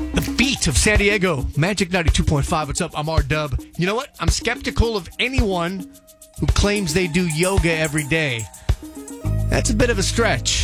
The beat of San Diego, Magic 92.5. What's up? I'm R-Dub. You know what? I'm skeptical of anyone who claims they do yoga every day. That's a bit of a stretch.